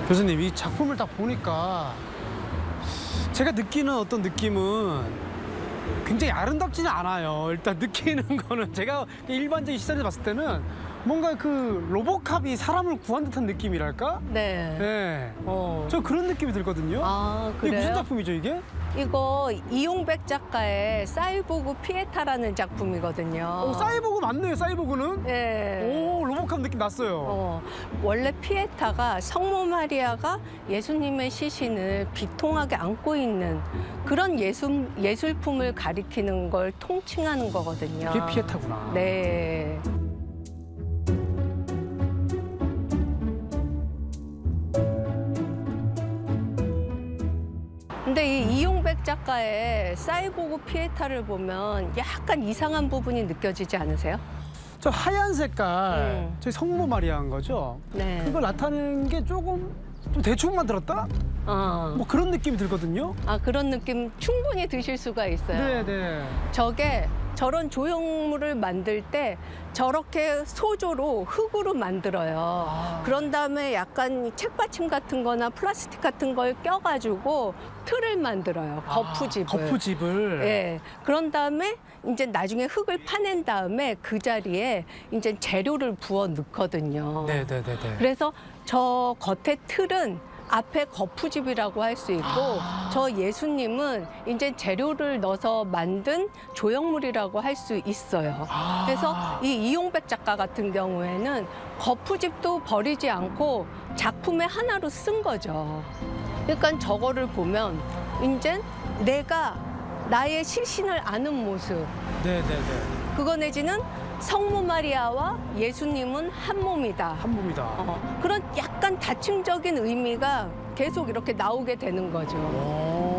교수님, 이 작품을 딱 보니까 제가 느끼는 어떤 느낌은 굉장히 아름답지는 않아요. 일단 느끼는 거는 제가 일반적인 시선에서 봤을 때는 뭔가 그 로보캅이 사람을 구한 듯한 느낌이랄까? 네. 네. 어. 저 그런 느낌이 들거든요. 아, 이게 그래요? 무슨 작품이죠, 이게? 이거 이용백 작가의 사이보그 피에타라는 작품이거든요. 사이보그 맞네요, 사이보그는. 네. 오, 로보캅 느낌 났어요. 원래 피에타가 성모 마리아가 예수님의 시신을 비통하게 안고 있는 그런 예술품을 가리키는 걸 통칭하는 거거든요. 이게 피에타구나. 네. 근데 이 이용백 작가의 사이보그 피에타를 보면 약간 이상한 부분이 느껴지지 않으세요? 저 하얀 색깔, 저희 성모 마리아인 거죠? 네. 그걸 나타내는 게 조금 좀 대충 만들었다? 뭐 그런 느낌이 들거든요. 아, 그런 느낌 충분히 드실 수가 있어요. 네네. 저런 조형물을 만들 때 저렇게 소조로 흙으로 만들어요. 그런 다음에 약간 책받침 같은 거나 플라스틱 같은 걸 껴가지고 틀을 만들어요. 거푸집을. 거푸집을. 예. 그런 다음에 이제 나중에 흙을 파낸 다음에 그 자리에 이제 재료를 부어 넣거든요. 네네네네. 그래서 저 겉에 틀은 앞에 거푸집이라고 할 수 있고 저 예수님은 이제 재료를 넣어서 만든 조형물이라고 할 수 있어요. 그래서 이 이용백 작가 같은 경우에는 거푸집도 버리지 않고 작품의 하나로 쓴 거죠. 그러니까 저거를 보면 이제 내가 나의 시신을 아는 모습, 네네네. 그거 내지는 성모 마리아와 예수님은 한 몸이다. 한 몸이다. 그런 약간 다층적인 의미가 계속 이렇게 나오게 되는 거죠.